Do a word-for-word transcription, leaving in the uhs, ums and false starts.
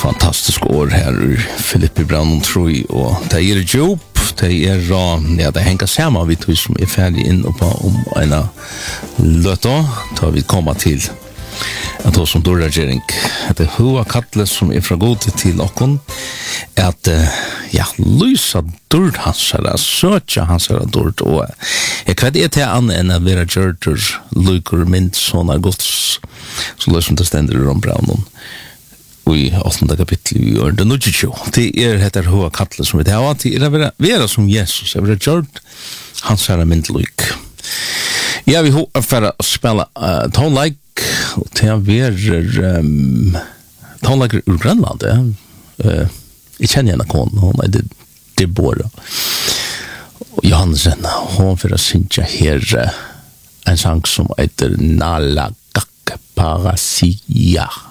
fantastisk år här ur Filippi Brown Trui och det är djup, det är ja, det hänger samman vi tog som är färdig in och på om en löta tar vi komma till att då som dörragering att det hua kattles som är från god till okon att ja, lysa dörr hans eller söka hans eller dörr och jag kvad är till an än att vara gjorter lykur mint såna gods så lösum det ständer om Brown i åttende kapittel i år. Det är tjugo. Det är heter hua kattle som vi har. Det är att vara som Jesus. Det är gjort hans herre myndelyk. Ja, vi har för att spela uh, tonelike og det er um, tonelike ur Grønland. Ja. Uh, jeg kjenner henne kon. Hun er Deborah. Og Johansen, hun for å synge her uh, en sang som heter Nala Gak Parasia.